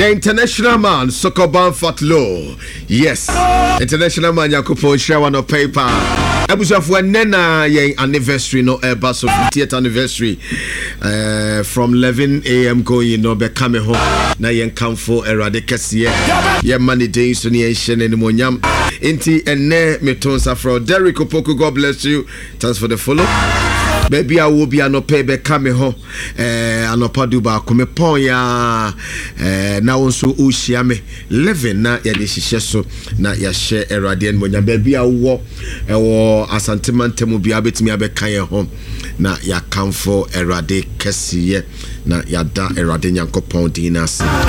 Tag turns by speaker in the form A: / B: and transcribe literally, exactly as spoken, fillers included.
A: The international man, Sokoban Fatlo. Yes, international man, Yakupo Shawan of paper. Ebusa for Nena, ye anniversary, no airbus of fiftieth anniversary. Uh, from eleven a.m. going, no, be coming home. Na yen come for a radicus ye. Ye money days to the Asian and Monyam. Inti and ne metonsa from Derek Opoku. God bless you. Thanks for the follow. Baby, I will be an opebe coming home. Eh, an opaduba come ponya. Eh, na onso ushiame living na ya deshisheso na ya share eradian monya. Baby, I wo ewo asantimante mu bi abetimi abeka ye home na ya come for erade kesiye na ya da erade nyankopon dinasi.